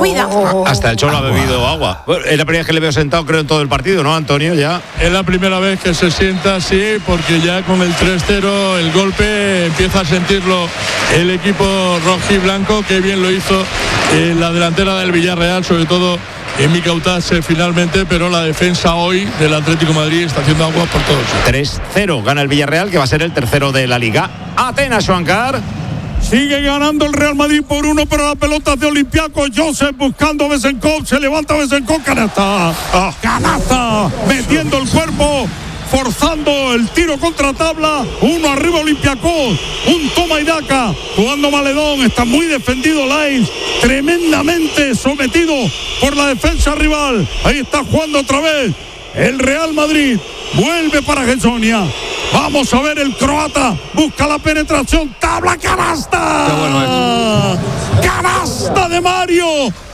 cuida. Hasta el Cholo ha bebido agua. Bueno, es la primera vez que le veo sentado, creo, en todo el partido, ¿no, Antonio? Ya. Es la primera vez que se sienta así, porque ya con el 3-0, el golpe, empieza a sentirlo el equipo rojiblanco. Qué bien lo hizo la delantera del Villarreal, sobre todo en Mika Utase finalmente, pero la defensa hoy del Atlético de Madrid está haciendo agua por todos. 3-0 gana el Villarreal, que va a ser el tercero de la Liga. Atenas, Juancar. Sigue ganando el Real Madrid por 1, pero la pelota es de Olympiacos. Joseph buscando a Besenkov, se levanta Besenkov, canasta, metiendo el cuerpo, forzando el tiro contra tabla. 1 arriba Olympiacos, un toma y daca, jugando Maledón, está muy defendido Lais, tremendamente sometido por la defensa rival. Ahí está jugando otra vez el Real Madrid, vuelve para Gessonia. Vamos a ver el croata, busca la penetración, tabla, canasta. Qué bueno es. Canasta de Mario.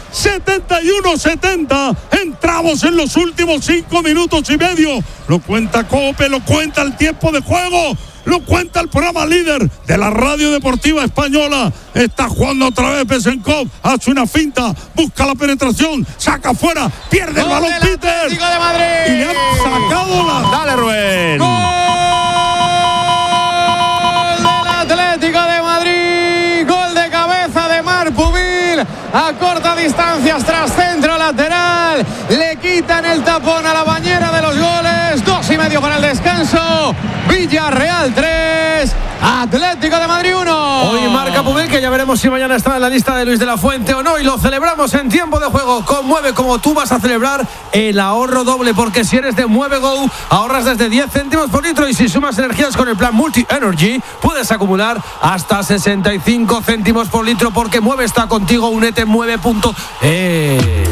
71-70. Entramos en los últimos 5 minutos y medio. Lo cuenta Cope, lo cuenta el tiempo de juego, lo cuenta el programa líder de la radio deportiva española. Está jugando otra vez Besenkov, hace una finta, busca la penetración, saca afuera, pierde el balón Peter. De Madrid. Y le han sacado la... Dale, Rubén. Atlético de Madrid, gol de cabeza de Marc Pubil a corta distancia tras centro lateral, le quitan el tapón a la bañera de los goles. 2:30 para el descanso. Villarreal 3, Atlético de Madrid 1. Hoy marca Pubil, que ya veremos si mañana está en la lista de Luis de la Fuente o no, y lo celebramos en tiempo de juego. Conmueve como tú vas a celebrar el ahorro doble, porque si eres de MueveGo ahorras desde 10 céntimos por litro, y si sumas energías con el plan Multi Energy puedes acumular hasta 65 céntimos por litro, porque Mueve está contigo. Únete en mueve.es.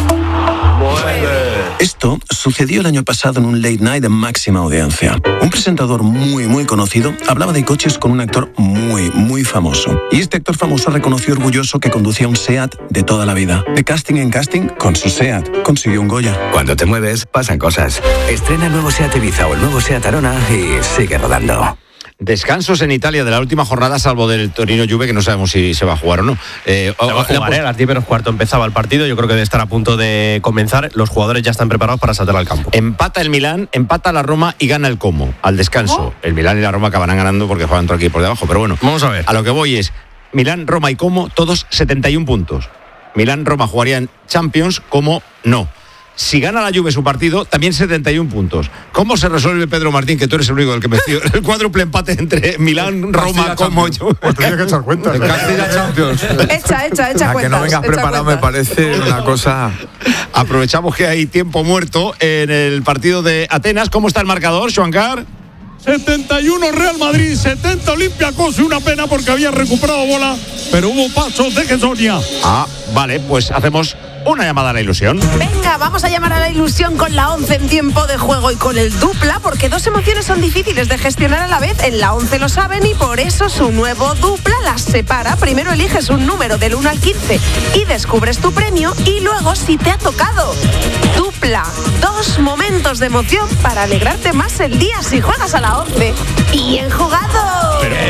Esto sucedió el año pasado en un late night de máxima audiencia. Un presentador muy conocido hablaba de coches con un actor muy famoso. Y este actor famoso reconoció orgulloso que conducía un SEAT de toda la vida. De casting en casting, con su SEAT consiguió un Goya. Cuando te mueves, pasan cosas. Estrena el nuevo SEAT Ibiza o el nuevo SEAT Arona y sigue rodando. Descansos en Italia de la última jornada, salvo del Torino Juve, que no sabemos si se va a jugar o no. Se va a jugar, a las 10:15 empezaba el partido. Yo creo que debe estar a punto de comenzar. Los jugadores ya están preparados para saltar al campo. Empata el Milán, empata la Roma y gana el Como al descanso. El Milán y la Roma acabarán ganando porque juegan otro equipo por debajo. Pero bueno, vamos a ver. A lo que voy es Milán, Roma y Como, todos 71 puntos. Milán, Roma jugarían Champions, Como no. Si gana la Juve su partido, también 71 puntos. ¿Cómo se resuelve, Pedro Martín, que tú eres el único del que me fío, el cuádruple empate entre Milán, Roma, Como Juve? Pues tienes que echar cuenta. Castilla Champions. Echa cuentas. A que no vengas preparado me parece una cosa... Aprovechamos que hay tiempo muerto en el partido de Atenas. ¿Cómo está el marcador, Juancar? 71 Real Madrid, 70 Olympiacos, y una pena porque había recuperado bola, pero hubo pasos de Gessonia. Vale, pues hacemos una llamada a la ilusión. Venga, vamos a llamar a la ilusión con la 11 en tiempo de juego y con el dupla, porque dos emociones son difíciles de gestionar a la vez. En la 11 lo saben y por eso su nuevo dupla las separa. Primero eliges un número del 1 al 15 y descubres tu premio, y luego, si te ha tocado, dupla. 2 momentos de emoción para alegrarte más el día si juegas a la 11. ¡Bien jugado! Pero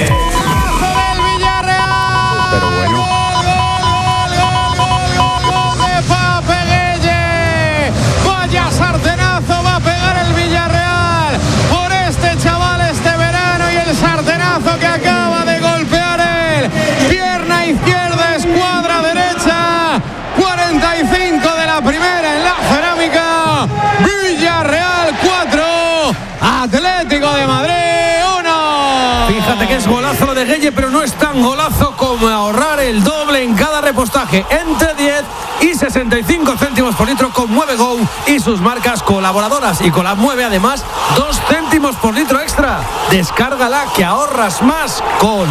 bueno. Vaya sartenazo va a pegar el Villarreal por este chaval este verano, y el sartenazo que acaba de golpear él. Pierna izquierda, escuadra derecha. 45 de la primera en la cerámica. Villarreal 4, Atlético de Madrid 1. Fíjate que es golazo lo de Gueye, pero no es tan golazo como ahorrar el doble en cada repostaje, entre 10 y 65 céntimos por litro con MueveGo y sus marcas colaboradoras. Y con la Mueve, además, 2 céntimos por litro extra. Descárgala, que ahorras más con...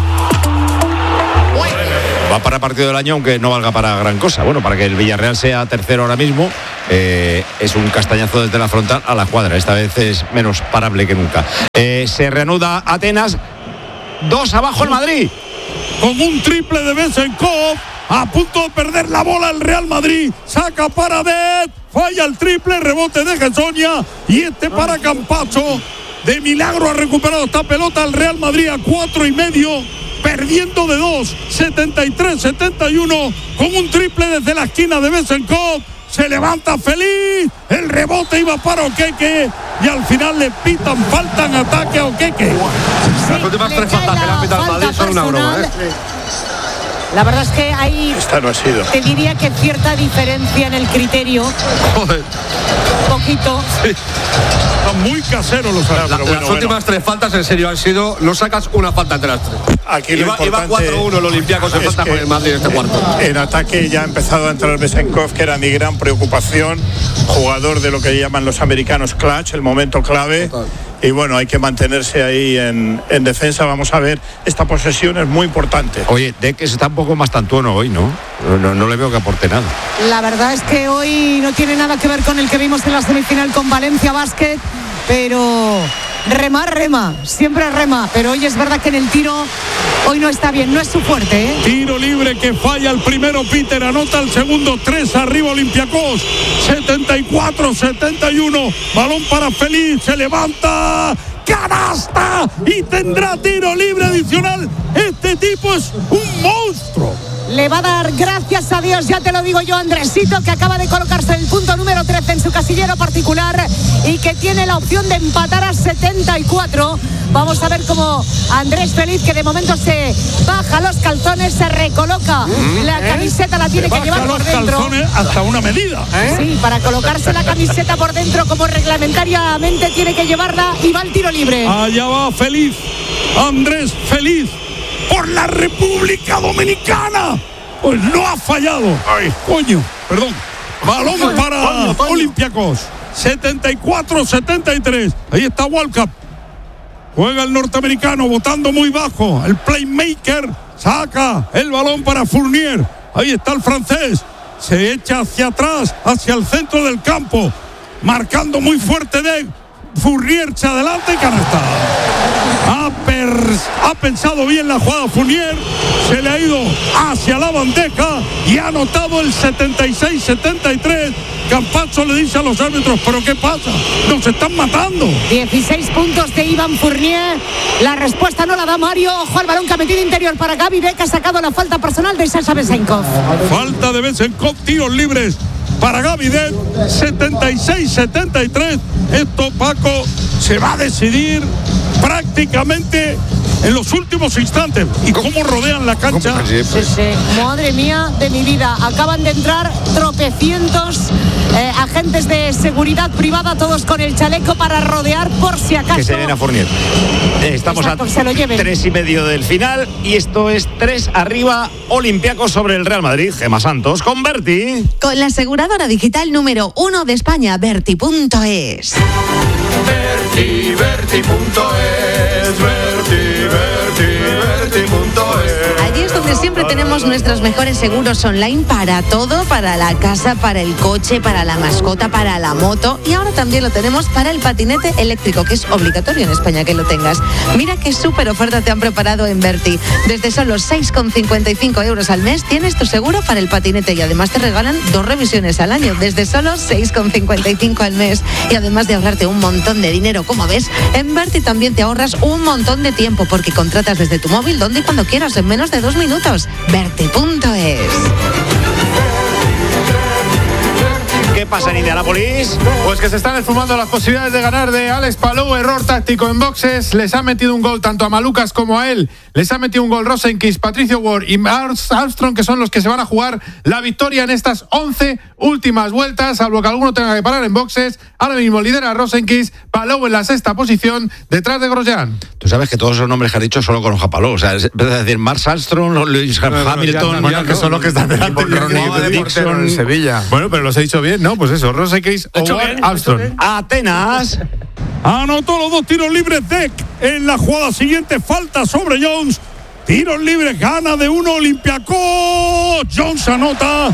Va para partido del año, aunque no valga para gran cosa. Bueno, para que el Villarreal sea tercero ahora mismo, es un castañazo desde la frontal a la cuadra. Esta vez es menos parable que nunca. Se reanuda Atenas. 2 abajo el Madrid. Con un triple de Besenkov, a punto de perder la bola el Real Madrid. Saca para Dead, falla el triple, rebote de Gessonia, y para Campazzo. De milagro ha recuperado esta pelota el Real Madrid a 4,5, perdiendo de 2, 73-71, con un triple desde la esquina de Besenkov. Se levanta feliz. El rebote iba para Okeke. Y al final le pitan falta en ataque a Okeke. Las últimas 3 faltas que le han pitado al Madrid son una broma, ¿eh? La verdad es que hay, Esta no ha sido. te diría que cierta diferencia en el criterio. Joder. Poquito. Sí. Están muy caseros los árbitros. Las últimas 3 faltas, en serio, han sido. No sacas una falta entre las 3. Aquí iba 4-1 el Olympiacos en falta con el Madrid en este cuarto. En ataque ya ha empezado a entrar Besenkov, que era mi gran preocupación. Jugador de lo que llaman los americanos clutch, el momento clave. Total. Y bueno, hay que mantenerse ahí en defensa. Vamos a ver, esta posesión es muy importante. Oye, Deck está un poco más tantuono hoy, ¿no? No le veo que aporte nada. La verdad es que hoy no tiene nada que ver con el que vimos en la semifinal con Valencia Basket, pero rema, siempre rema, pero hoy es verdad que en el tiro hoy no está bien, no es su fuerte, ¿eh? Tiro libre que falla el primero Peter, anota el segundo, 3 arriba Olympiacos, 74-71, balón para Feliz, se levanta, canasta y tendrá tiro libre adicional. Este tipo es un monstruo. Le va a dar, gracias a Dios, ya te lo digo yo, Andresito, que acaba de colocarse el punto número 13 en su casillero particular y que tiene la opción de empatar a 74. Vamos a ver cómo Andrés Feliz, que de momento se baja los calzones, se recoloca la camiseta, la tiene que llevar por dentro. Los calzones hasta una medida. Sí, para colocarse la camiseta por dentro, como reglamentariamente tiene que llevarla, y va el tiro libre. Allá va Feliz, Andrés Feliz, por la República Dominicana. Pues no ha fallado. Ay, coño, perdón. Balón para Olympiacos. 74-73. Ahí está Walcap. Juega el norteamericano, botando muy bajo. El playmaker saca el balón para Fournier. Ahí está el francés. Se echa hacia atrás, hacia el centro del campo. Marcando muy fuerte de Fournier, se adelanta y canasta. Ha pensado bien la jugada Fournier, se le ha ido hacia la bandeja y ha anotado el 76-73. Campazzo le dice a los árbitros, ¿pero qué pasa? Nos están matando. 16 puntos de Iván Fournier. La respuesta no la da Mario. Ojo al balón que ha metido interior para Gaby Deck, ha sacado la falta personal de Sasha Besenkov. Falta de Besenkov, tiros libres para Gaby Deck, 76-73. Esto, Paco, se va a decidir prácticamente en los últimos instantes. ¿Y cómo rodean la cancha? Sí. Madre mía de mi vida. Acaban de entrar tropecientos agentes de seguridad privada, todos con el chaleco para rodear por si acaso. Que se den a Fournier. Estamos a 3:30 del final y esto es 3 arriba Olympiacos sobre el Real Madrid. Gemma Santos con Berti. Con la aseguradora digital número 1 de España, Berti.es. Allí es donde siempre tenemos nuestros mejores seguros online para todo, para la casa, para el coche, para la mascota, para la moto, y ahora también lo tenemos para el patinete eléctrico, que es obligatorio en España que lo tengas. Mira qué súper oferta te han preparado en Berti. Desde solo 6,55 euros al mes tienes tu seguro para el patinete y además te regalan 2 revisiones al año, desde solo 6,55 al mes. Y además de ahorrarte un montón de dinero, como ves, en Berti también te ahorras un montón de tiempo porque contratas desde tu móvil donde y cuando quieras en menos de 2 minutos. Berti.es. ¿Qué pasa en Indianápolis? Pues que se están esfumando las posibilidades de ganar de Alex Palou. Error táctico en boxes. Les ha metido un gol tanto a Malucas como a él. Les ha metido un gol Rosenquist, Patricio Ward y Armstrong, que son los que se van a jugar la victoria en estas 11 últimas vueltas, salvo que alguno tenga que parar en boxes. Ahora mismo lidera Rosenquist, Palou en la 6ª posición, detrás de Grosjean. Tú sabes que todos esos nombres que has dicho solo conozco a Palou. O sea, es decir, Mark Armstrong, Lewis Hamilton, que son los que están delante de Dixon en Sevilla. Bueno, pero los he dicho bien, ¿no? Pues eso, Rosenquist o Armstrong. Atenas. Anotó los 2 tiros libres Deck en la jugada siguiente, falta sobre Jones. Tiros libres, gana de 1 Olympiacos. Jones anota.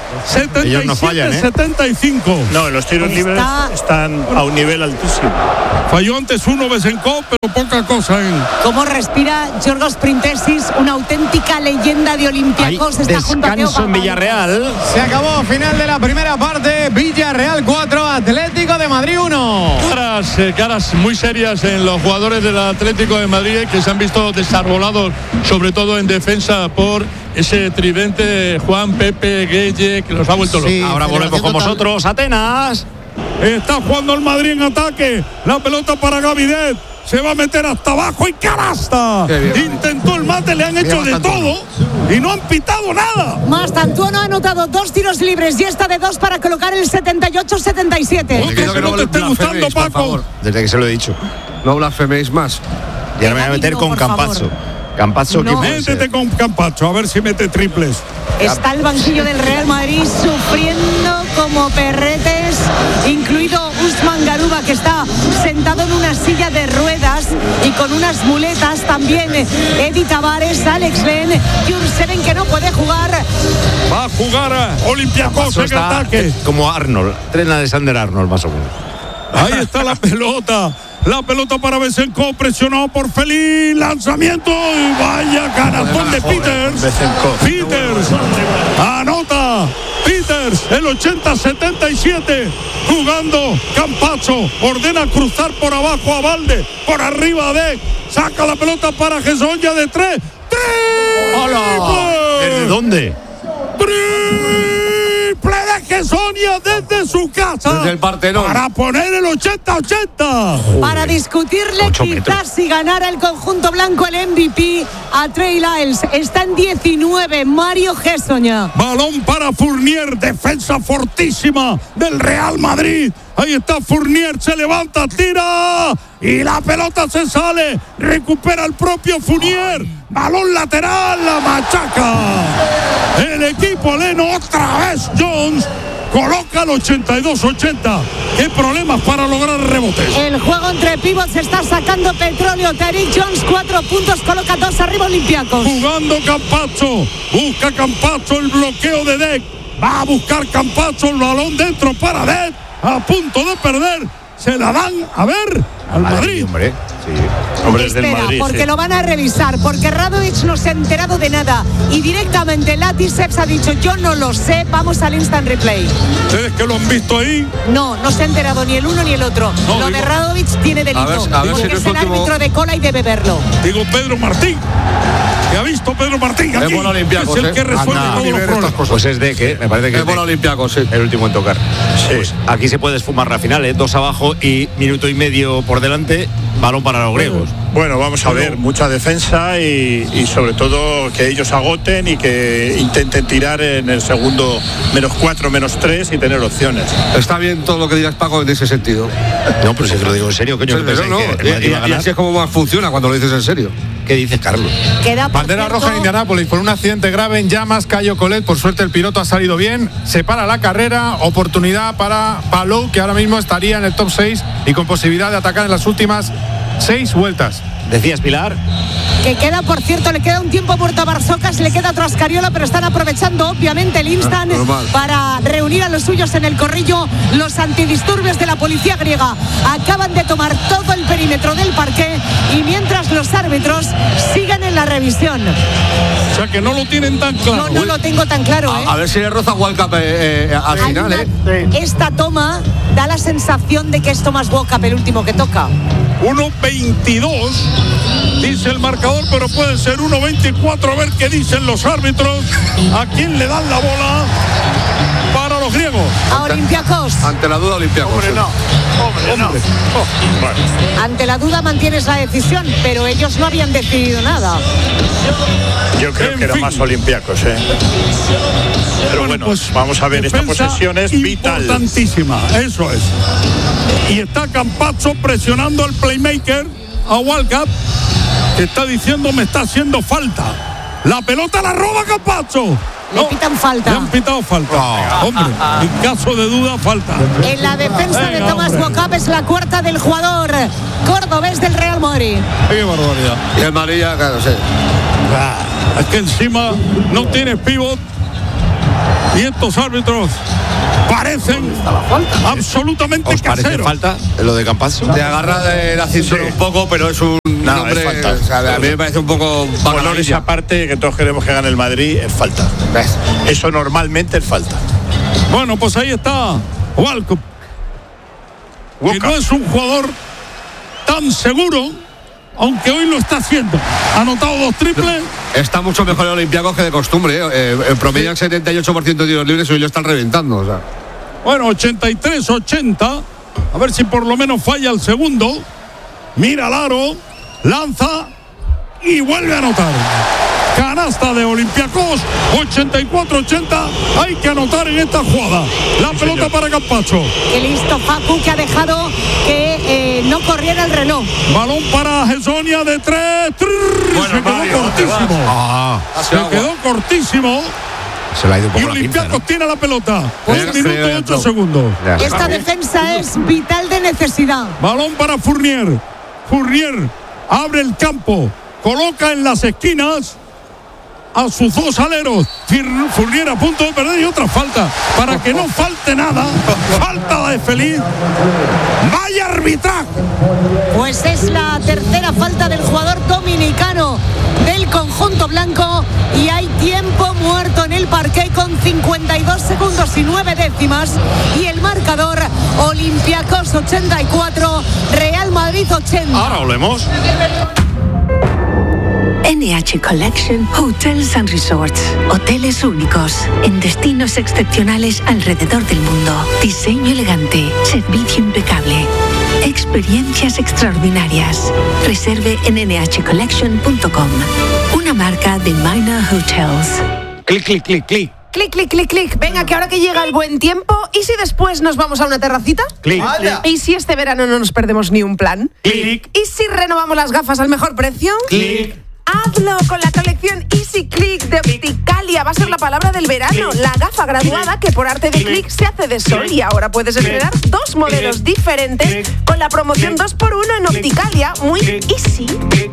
77-75. No, los tiros libres están a un nivel altísimo. Falló antes uno Besenkov, pero poca cosa él. Cómo respira Giorgos Printesis, una auténtica leyenda de Olympiacos. Está descanso en Villarreal. Se acabó, final de la primera parte. Villarreal 4, Atlético de Madrid 1. Caras muy serias en los jugadores del Atlético de Madrid, que se han visto desarbolados, sobre todo en defensa, por ese tridente Juan, Pepe, Gueye, que los ha vuelto locos. Ahora volvemos con vosotros, Atenas. Está jugando el Madrid en ataque. La pelota para Gavidet. Se va a meter hasta abajo y canasta. Intentó el mate, le han hecho de todo y no han pitado nada. Mastantuono ha anotado 2 tiros libres y esta de 2 para colocar el 78-77. Que no te esté gustando, Paco. Desde que se lo he dicho. No blasfeméis más. Y ahora me voy a meter con Campazzo. Campazzo, No. Métete con Campazzo, a ver si mete triples. Está el banquillo del Real Madrid sufriendo como perretes, incluido Usman Garuba, que está sentado en una silla de ruedas y con unas muletas. También Edi Tavares, Alex Len, Jurseven, que no puede jugar. Va a jugar Olympiacos en está ataque. como Arnold, trena de Sander Arnold, más o menos. Ahí está la pelota. La pelota para Besenkov, presionado por Feliz, lanzamiento y vaya canastón de Peters. Peters anota. Peters, el 80-77, jugando Campazzo, ordena cruzar por abajo a Valde, por arriba de, saca la pelota para Gesonja de 3. ¡Hola! ¿Desde dónde? Triple de Gesonja desde su casa. Desde el Partenón. Para poner el 80-80. Para discutirle quizás si ganara el conjunto blanco el MVP a Trey Lyles. Está en 19, Mario Gesonja. Balón para Fournier, defensa fortísima del Real Madrid. Ahí está Fournier, se levanta, tira y la pelota se sale. Recupera el propio Fournier. Balón lateral, la machaca. El equipo leno otra vez. Jones coloca el 82-80. ¿Qué problemas para lograr rebotes? El juego entre pivots está sacando petróleo. Tariq Jones, 4 puntos, coloca 2 arriba Olympiacos. Jugando Campazzo, busca Campazzo el bloqueo de Dec. Va a buscar Campazzo el balón dentro para Dec. A punto de perder. Se la dan, a ver, al Madrid. Hombre, sí. Hombre, es del Espera, Madrid. porque Sí. lo van a revisar, porque Radovic no se ha enterado de nada y directamente Latiseps ha dicho yo no lo sé, vamos al instant replay. ¿Ustedes que lo han visto ahí? No se ha enterado ni el uno ni el otro. No, lo digo, de Radovic tiene delito, a ver si porque no es es el último- árbitro de cola y debe verlo. Digo Pedro Martín. ¿Qué ha visto Pedro Martín aquí? Es buen Olympiacos, Es el que resuelve Anda, todos ni los ver problemas. estas cosas. Pues es de que me parece que Es buen Olympiacos, sí. el último en tocar. Pues aquí se puede esfumar la final, 2 abajo y minuto y medio por delante, balón para los griegos. Bueno, vamos a ver, mucha defensa y sobre todo que ellos agoten y que intenten tirar en el segundo -4, -3 y tener opciones. Está bien todo lo que digas, Paco, en ese sentido. No, pero si te lo digo en serio, coño, ¿qué pensáis No, que el Madrid va a y ganar? así es como más funciona cuando lo dices en serio. ¿Qué dice Carlos? Queda, por Bandera cierto, roja en Indianápolis por un accidente grave en llamas. Cayo Colet, por suerte el piloto ha salido bien. Se para la carrera, oportunidad para Palou, que ahora mismo estaría en el top 6 y con posibilidad de atacar en las últimas 6 vueltas. ¿Decías, Pilar? que queda, por cierto, le queda un tiempo muerto a Barsocas, le queda otro a Ascariola, pero están aprovechando obviamente el instant para reunir a los suyos en el corrillo. Los antidisturbios de la policía griega acaban de tomar todo el perímetro del parque y mientras los árbitros siguen en la revisión. O sea que no lo tienen tan claro. No lo tengo tan claro, ¿eh? A ver si le roza World Cup al Hay final, una- Esta toma da la sensación de que es Thomas Walkup el último que toca. 1.22 dice el marcador, pero puede ser 1.24. A ver qué dicen los árbitros. ¿A quién le dan la bola para los griegos? A Olympiacos. Ante la duda, Olympiacos. Hombre, no. Hombre, no. Ante la duda mantienes la decisión, pero ellos no habían decidido nada. Yo creo que era más Olympiacos, Pero bueno, pues, vamos a ver, esta defensa posesión es vital. Importantísima, eso es. Y está Campazzo presionando al playmaker, a Walkup, que está diciendo me está haciendo falta. La pelota la roba Campazzo. Le pitan falta. Le han pitado falta. Hombre, en caso de duda, falta. En la defensa de Venga, Thomas hombre. Walkup es la cuarta del jugador cordobés del Real Madrid. Qué barbaridad. Y el Madrid ya, claro, sí. Es que encima no tienes pivot y estos árbitros parecen absolutamente ¿Os parece caseros. falta lo de Campazzo? Te agarra del ascensor un poco, pero es un No, hombre, es falta. o sea, a mí me parece un poco Color banalilla. esa parte que todos queremos que gane el Madrid es falta. Eso normalmente es falta. Bueno, pues ahí está Walkup, que no es un jugador tan seguro, aunque hoy lo está haciendo. Ha anotado 2 triples. Está mucho mejor el Olympiacos que de costumbre. Promedian 78% de tiros libres y hoy lo están reventando. O sea. Bueno, 83-80. A ver si por lo menos falla el segundo. Mira al aro, lanza y vuelve a anotar. Canasta de Olympiacos, 84-80. Hay que anotar en esta jugada. La pelota para Campacho. Qué listo Facu, que ha dejado que no corriera el reloj. Balón para Gessonia de 3. Bueno, se quedó cortísimo. Se quedó cortísimo. Se le ha ido un poco y la pinza, Olympiacos ¿no? tiene la pelota. 1 minuto y 8 segundos. Esta defensa es vital de necesidad. Balón para Fournier. Fournier abre el campo. Coloca en las esquinas a sus dos aleros. Fournier a punto de perder y otra falta. Para que no falte nada. Falta la de Feliz. ¡Vaya arbitraje! Pues es la tercera falta del jugador dominicano del conjunto blanco. Y hay tiempo muerto en el parqué con 52 segundos y 9 décimas. Y el marcador: Olympiacos 84, Real Madrid 80. Ahora volvemos. NH Collection Hotels and Resorts. Hoteles únicos en destinos excepcionales alrededor del mundo. Diseño elegante, servicio impecable, experiencias extraordinarias. Reserve en nhcollection.com. Una marca de Minor Hotels. Clic, clic, clic, clic. Clic, clic, clic, clic. Venga, que ahora que llega el buen tiempo, ¿y si después nos vamos a una terracita? Clic. ¿Y si este verano no nos perdemos ni un plan? Clic. ¿Y si renovamos las gafas al mejor precio? Clic. Hazlo con la colección Easy Click de Opticalia. Va a ser la palabra del verano. La gafa graduada que por arte de clic se hace de sol. Y ahora puedes estrenar dos modelos diferentes con la promoción 2x1 en Opticalia. Muy easy.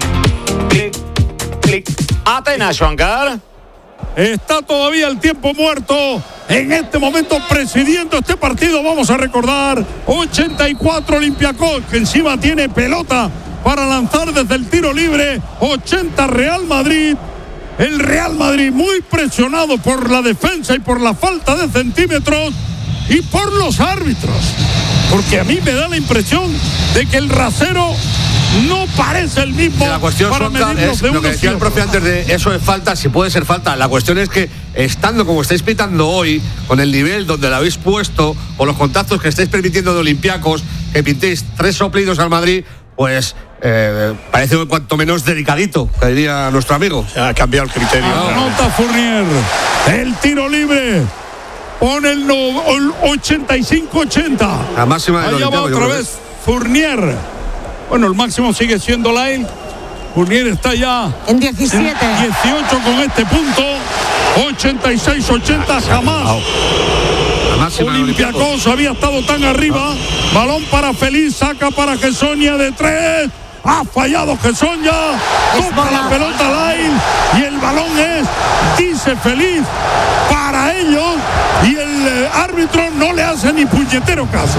Atenas, Juancar. Está todavía el tiempo muerto. En este momento presidiendo este partido, vamos a recordar, 84 Olympiacos, que encima tiene pelota para lanzar desde el tiro libre. 80 Real Madrid. El Real Madrid muy presionado por la defensa y por la falta de centímetros y por los árbitros. Porque a mí me da la impresión de que el rasero no parece el mismo. La cuestión para medirlos de lo que decía el profe antes de eso es falta, si puede ser falta. La cuestión es que estando como estáis pitando hoy, con el nivel donde lo habéis puesto, con los contactos que estáis permitiendo de Olympiacos, que pintéis 3 soplidos al Madrid, pues parece cuanto menos delicadito, que diría nuestro amigo. Ha cambiado el criterio. Anota Fournier. El tiro libre. Pone el 85-80. La máxima de Allá va otra vez Fournier. Bueno, el máximo sigue siendo Lail. Fournier está ya en 17. 18 con este punto. 86-80 jamás. Olympiacos había estado tan arriba. Balón para Feliz, saca para Gessonia de 3. Ha fallado Gessonia. Toca la pelota Lail. Y el balón es, dice Feliz, para ellos. Y el árbitro no le hace ni puñetero caso.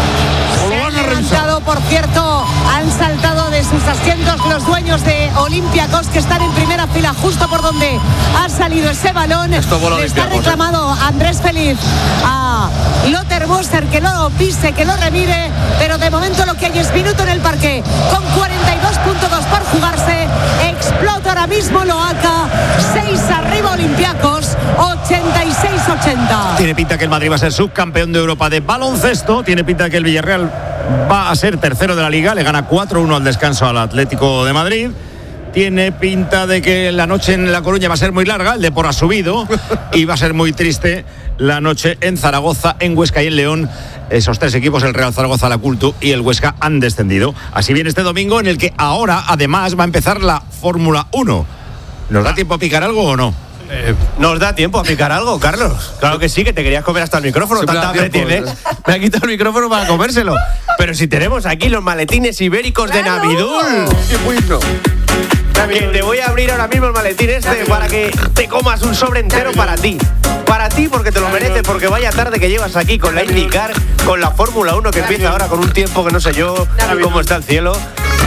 Por cierto, han saltado de sus asientos los dueños de Olympiacos, que están en primera fila justo por donde ha salido ese balón. Le está reclamado Andrés Feliz a Lothar Moser que lo pise, que lo remire, pero de momento lo que hay es minuto en el parque con 42.2 por jugarse. Explota ahora mismo Loaca. 6 arriba Olympiacos, 86-80. Tiene pinta que el Madrid va a ser subcampeón de Europa de baloncesto. Tiene pinta que el Villarreal va a ser tercero de la Liga. Le gana 4-1 al descanso al Atlético de Madrid. Tiene pinta de que la noche en La Coruña va a ser muy larga. El Depor ha subido. Y va a ser muy triste la noche en Zaragoza, en Huesca y en León. Esos 3 equipos, el Real Zaragoza, la Cultu y el Huesca, han descendido. Así viene este domingo, en el que ahora además va a empezar la Fórmula 1. ¿Nos da tiempo a picar algo o no? ¿Nos da tiempo a picar algo, Carlos? Claro que sí, que te querías comer hasta el micrófono. Siempre Tanta hambre tiempo, tiene. Me ha quitado el micrófono para comérselo. Pero si tenemos aquí los maletines ibéricos de Navidul. ¡Qué bueno! Que te voy a abrir ahora mismo el maletín para que te comas un sobre entero para ti. Para ti, porque te lo mereces, porque vaya tarde que llevas aquí con la IndyCar, con la Fórmula 1 que empieza ahora con un tiempo que no sé yo cómo está el cielo.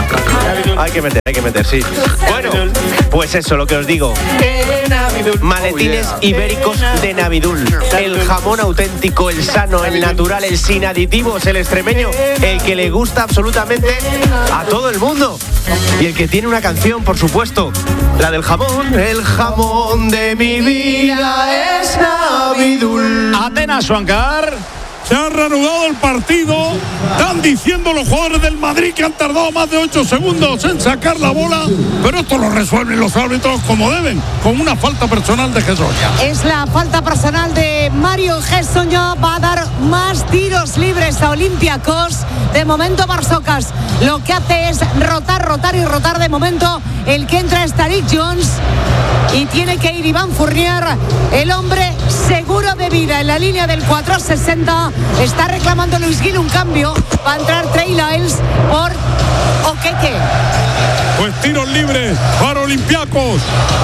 Hay que meter, sí. Bueno, pues eso, lo que os digo. Maletines ibéricos de Navidul. El jamón auténtico, el sano, el natural, el sin aditivos, el extremeño, el que le gusta absolutamente a todo el mundo. Y el que tiene una canción, por supuesto, la del jamón. El jamón de mi vida es Navidul. Atenas, Juancar. Se ha reanudado el partido. Están diciendo los jugadores del Madrid que han tardado más de 8 segundos en sacar la bola, pero esto lo resuelven los árbitros como deben, con una falta personal de Gessoña. Es la falta personal de Mario Gessoña. Va a dar más tiros libres a Olympiacos. De momento Barsocas lo que hace es rotar. De momento el que entra es Tariq Jones y tiene que ir Iván Fournier, el hombre seguro de vida en la línea del 460. Está reclamando Luis Gil un cambio. Va a entrar Trey Lyles por Okeke. Pues tiros libres para Olympiacos.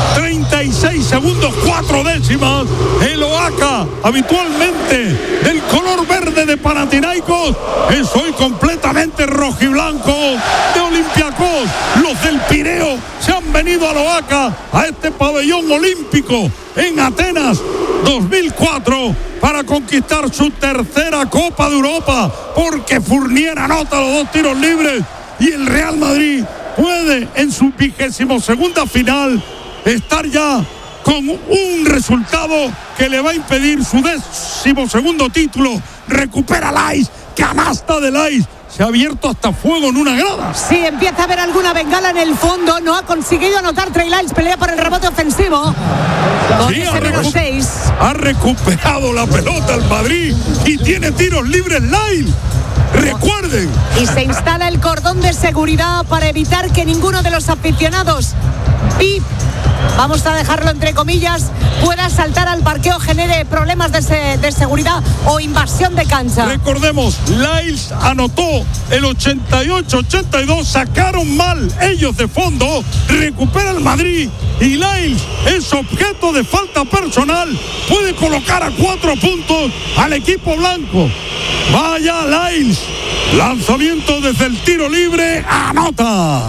36 segundos, 4 décimas. El Oaxaca, habitualmente del color verde de Panathinaikos, es hoy completamente rojiblanco de Olympiacos. Los del Pireo se han venido al Oaxaca, a este pabellón olímpico en Atenas 2004, para conquistar su tercera Copa de Europa, porque Fournier anota los 2 tiros libres y el Real Madrid puede en su 22ª final estar ya con un resultado que le va a impedir su 12º título. Recupera Lyles, canasta de Lyles. Se ha abierto hasta fuego en una grada. Sí, empieza a haber alguna bengala en el fondo. No ha conseguido anotar Trey Lyles. Pelea por el rebote ofensivo. Con ese menos 6. Ha recuperado la pelota el Madrid y tiene tiros libres Lyles. Recuerden. Y se instala el cordón de seguridad para evitar que ninguno de los aficionados vamos a dejarlo entre comillas, pueda saltar al parqueo, genere problemas de seguridad o invasión de cancha. Recordemos, Lyles anotó el 88-82, sacaron mal ellos de fondo, recupera el Madrid y Lyles es objeto de falta personal, puede colocar a 4 puntos al equipo blanco. Vaya Lyles, lanzamiento desde el tiro libre, anota.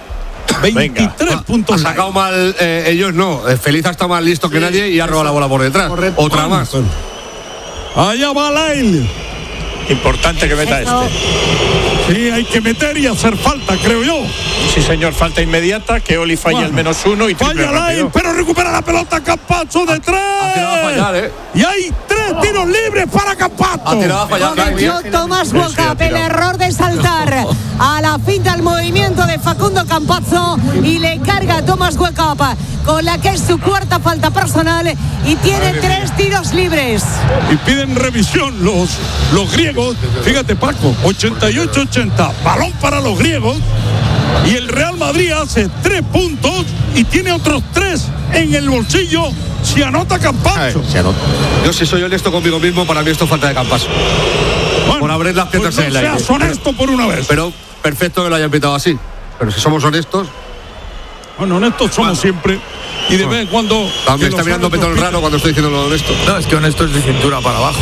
23 puntos. Ha sacado mal ellos, no. Feliz ha estado más listo que nadie y ha robado la bola por detrás. Correcto. Otra más. Allá va Lyles. Importante que meta este. Sí, hay que meter y hacer falta, creo yo. Sí, señor, falta inmediata, que Oli falla el -1 y triple falla Lyles, pero recupera la pelota Campazzo de 3. Ha tirado a fallar, Y hay 3 tiros libres para Campazzo. Ha tirado a fallar. Cometió Tomás Walkup el error de saltar a la finta al movimiento de Facundo Campazzo y le carga a Tomás Walkup con la que es su 4ª falta personal y tiene 3 tiros libres. Y piden revisión los griegos. Fíjate, Paco, 88-80, balón para los griegos. Y el Real Madrid hace 3 puntos y tiene otros 3 en el bolsillo si anota Campazzo. Yo, si soy honesto conmigo mismo, para mí esto es falta de Campazzo. Bueno, por abrir las piernas pues en el aire. Seas honesto por una vez. Pero perfecto que lo hayan pitado así. Pero si somos honestos. Bueno, honestos somos siempre. Y de vez en cuando. Me está mirando Petón raro cuando estoy diciendo lo honesto. No, es que honesto es de cintura para abajo.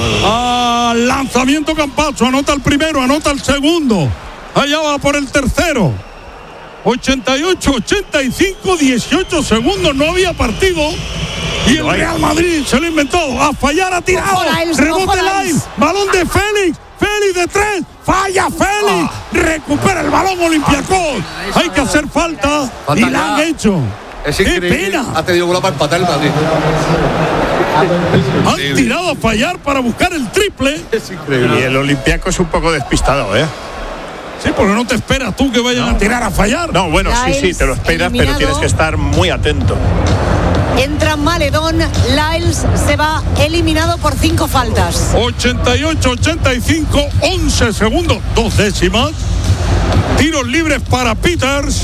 Lanzamiento Campazzo, anota el primero, anota el segundo. Allá va por el tercero. 88-85, 18 segundos, no había partido. Y el Real Madrid se lo ha inventado. A fallar, ha tirado. Rebote Lyles, balón de Félix. Félix de 3, falla Félix. Recupera el balón Olympiacos. Hay que hacer falta y la han hecho. Es increíble. ¡Qué pena! Ha tenido bola para empatar el Madrid. Han tirado a fallar para buscar el triple. Es increíble. Y el Olympiacos es un poco despistado, ¿eh? Sí, porque no te esperas tú que vayan a tirar a fallar. No, bueno, sí, te lo esperas, eliminado. pero tienes que estar muy atento. Entra Maledón, Lyles se va eliminado por 5 faltas. 88-85, 11 segundos, 2 décimas. Tiros libres para Peters.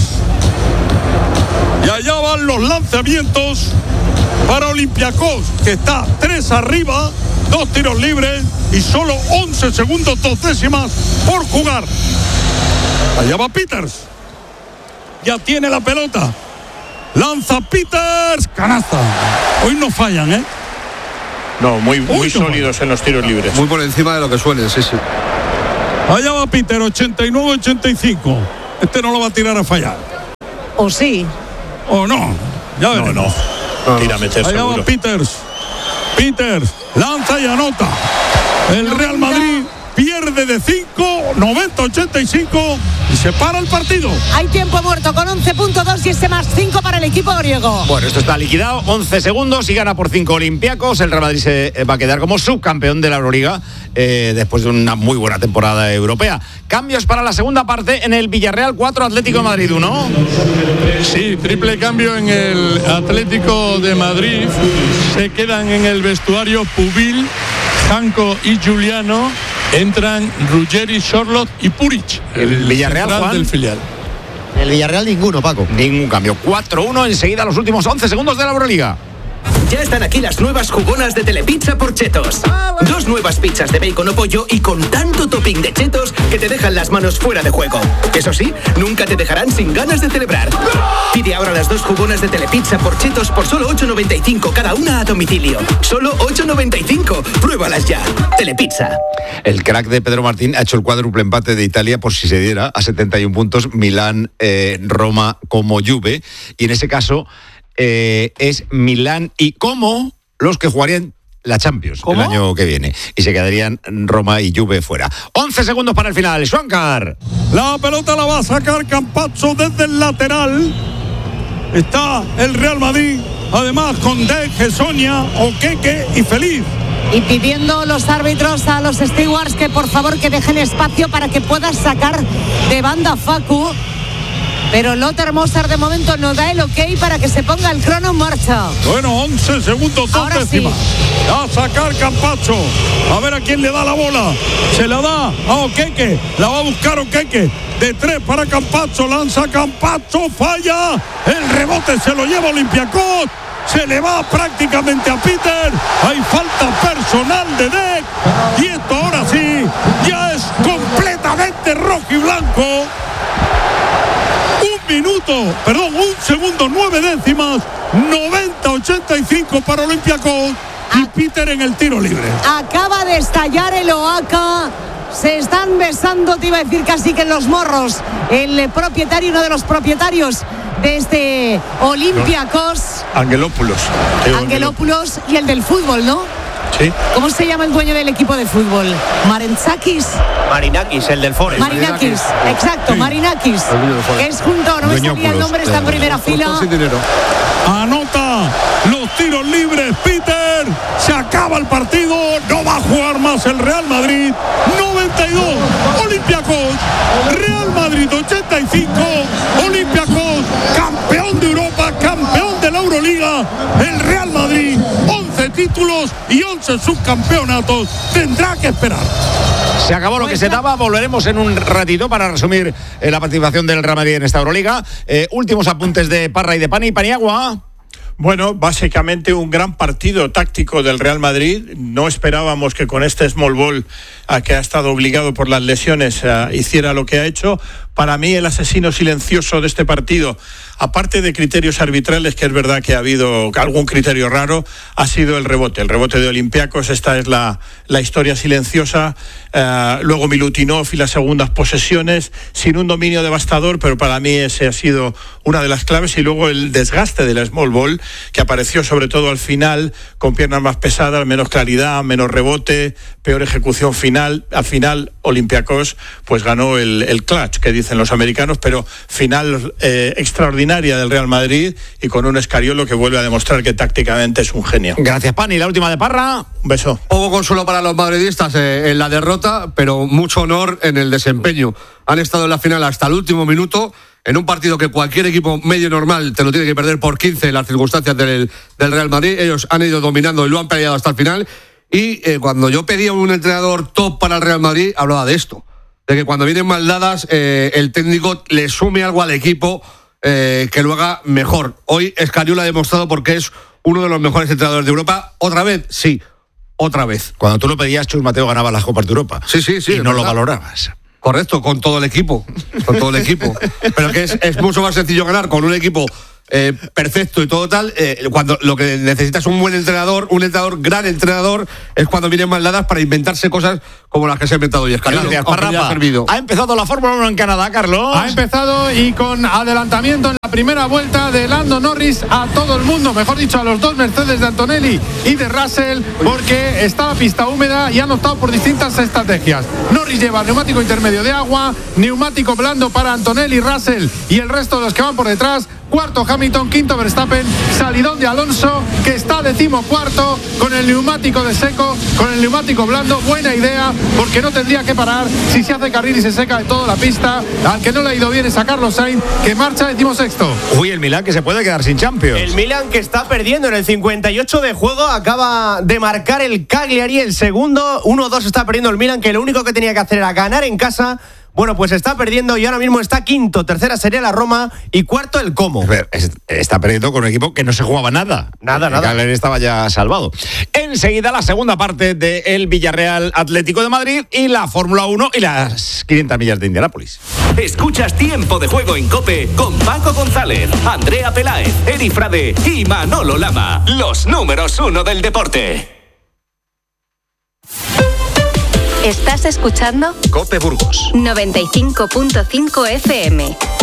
Y allá van los lanzamientos para Olympiacos, que está 3 arriba, 2 tiros libres y solo 11 segundos, 2 décimas por jugar. Allá va Peters. Ya tiene la pelota. Lanza Peters, canasta. Hoy no fallan, ¿eh? No, muy sólidos en los tiros libres. Muy por encima de lo que suelen, sí. Allá va Peter, 89-85. Este no lo va a tirar a fallar. ¿O sí? ¿O no? Ya veremos. No. Tira a meter Allá seguro. va Peters, lanza y anota. El Real Madrid pierde de 5, 90-85 y se para el partido. Hay tiempo muerto con 11.2 y ese más 5 para el equipo griego. Bueno, esto está liquidado, 11 segundos y gana por 5 Olympiacos. El Real Madrid se va a quedar como subcampeón de la Euroliga después de una muy buena temporada europea. Cambios para la segunda parte en el Villarreal 4, Atlético de Madrid 1. Sí, triple cambio en el Atlético de Madrid. Se quedan en el vestuario Pubil, Janko y Giuliano. Entran Ruggeri, Charlotte y Puric. El Villarreal, Juan. Del filial. El Villarreal ninguno, Paco. Ningún cambio. 4-1 enseguida los últimos 11 segundos de la Euroliga. Ya están aquí las nuevas jugonas de Telepizza por Chetos. 2 nuevas pizzas de bacon o pollo y con tanto topping de chetos que te dejan las manos fuera de juego. Eso sí, nunca te dejarán sin ganas de celebrar. Pide ahora las 2 jugonas de Telepizza por Chetos por solo 8,95 cada una a domicilio. Solo 8,95. Pruébalas ya. Telepizza. El crack de Pedro Martín ha hecho el cuádruple empate de Italia por si se diera a 71 puntos Milán, Roma como Juve. Y en ese caso es Milán y Como los que jugarían la Champions el año que viene. Y se quedarían Roma y Juve fuera. 11 segundos para el final. Schwankar. La pelota la va a sacar Campazzo desde el lateral. Está el Real Madrid, además con Deje, Sonia, Okeke y Feliz. Y pidiendo los árbitros a los stewards que por favor que dejen espacio para que puedas sacar de banda Facu. Pero Lothar Mozart de momento no da el ok para que se ponga el crono en marcha. Bueno, 11 segundos, 2 décimas. Sí. A sacar Campazzo. A ver a quién le da la bola. Se la da a Okeke. La va a buscar Okeke. De 3 para Campazzo. Lanza Campazzo. Falla. El rebote se lo lleva Olympiacos. Se le va prácticamente a Peter. Hay falta personal de Deck. Y esto ahora sí ya es completamente rojo y blanco. Un segundo, 9 décimas, 90-85 para Olympiacos y Peter en el tiro libre. Acaba de estallar el Oaca. Se están besando, te iba a decir casi que en los morros. El propietario, uno de los propietarios de este Olympiacos. Angelopoulos Y el del fútbol, ¿no? Sí. ¿Cómo se llama el dueño del equipo de fútbol? Marinakis, el del Forest. Marinakis, exacto, sí. Marinakis. Que es junto, no me salía el nombre, está en primera fila. Anota los tiros libres, Peter. Se acaba el partido. No va a jugar más el Real Madrid. 92, Olympiacos. Real Madrid 85, Olympiacos. Campeón de Europa, campeón de la Euroliga. El Real Madrid, 11 títulos y 11 subcampeonatos. Tendrá que esperar. Se acabó lo que se daba. Volveremos en un ratito para resumir la participación del Real Madrid en esta Euroliga. Últimos apuntes de Parra y de Paniagua. Bueno, básicamente un gran partido táctico del Real Madrid. No esperábamos que con este small ball, a que ha estado obligado por las lesiones, hiciera lo que ha hecho. Para mí el asesino silencioso de este partido, aparte de criterios arbitrales, que es verdad que ha habido algún criterio raro, ha sido el rebote de Olympiacos. Esta es la historia silenciosa. Luego Milutinov y las segundas posesiones, sin un dominio devastador, pero para mí ese ha sido una de las claves. Y luego el desgaste del small ball, que apareció sobre todo al final, con piernas más pesadas, menos claridad, menos rebote, peor ejecución final. Al final Olympiacos pues ganó el clutch, que dicen los americanos, pero final extraordinaria del Real Madrid, y con un Escariolo que vuelve a demostrar que tácticamente es un genio. Gracias, Pani. La última de Parra. Un beso. Poco consuelo para los madridistas en la derrota, pero mucho honor en el desempeño. Han estado en la final hasta el último minuto, en un partido que cualquier equipo medio normal te lo tiene que perder por 15 en las circunstancias del Real Madrid. Ellos han ido dominando y lo han peleado hasta el final. Y cuando yo pedía un entrenador top para el Real Madrid, hablaba de esto, de que cuando vienen mal dadas, el técnico le sume algo al equipo que lo haga mejor. Hoy Escariolo ha demostrado porque es uno de los mejores entrenadores de Europa. ¿Otra vez? Sí, otra vez. Cuando tú lo pedías, Chus Mateo ganaba las Copas de Europa. Sí. Y no lo valorabas. Correcto, con todo el equipo. Pero que es mucho más sencillo ganar con un equipo perfecto y todo tal, cuando lo que necesitas un buen entrenador, gran entrenador, es cuando vienen mal dadas para inventarse cosas como las que se ha inventado hoy. Gracias, Parrapa. Ha empezado la Fórmula 1 en Canadá, Carlos. Ha empezado y con adelantamiento en la primera vuelta de Lando Norris a todo el mundo, mejor dicho, a los dos Mercedes de Antonelli y de Russell, porque está la pista húmeda y han optado por distintas estrategias. Norris lleva neumático intermedio de agua, neumático blando para Antonelli, Russell y el resto de los que van por detrás. Cuarto Hamilton, quinto Verstappen, salidón de Alonso, que está 14º con el neumático de seco, con el neumático blando. Buena idea, porque no tendría que parar si se hace carril y se seca de toda la pista. Al que no le ha ido bien es a Carlos Sainz, que marcha 16º. Uy, el Milán que se puede quedar sin Champions. El Milán que está perdiendo en el 58 de juego, acaba de marcar el Cagliari, el segundo. 1-2 está perdiendo el Milán, que lo único que tenía que hacer era ganar en casa. Bueno, pues está perdiendo y ahora mismo está quinto. Tercera sería la Roma y cuarto el Como. Está perdiendo con un equipo que no se jugaba nada. Nada. El Cagliari estaba ya salvado. Enseguida la segunda parte del Villarreal Atlético de Madrid y la Fórmula 1 y las 500 millas de Indianápolis. Escuchas Tiempo de Juego en COPE con Paco González, Andrea Peláez, Eri Frade y Manolo Lama. Los números 1 del deporte. ¿Estás escuchando? COPE Burgos 95.5 FM.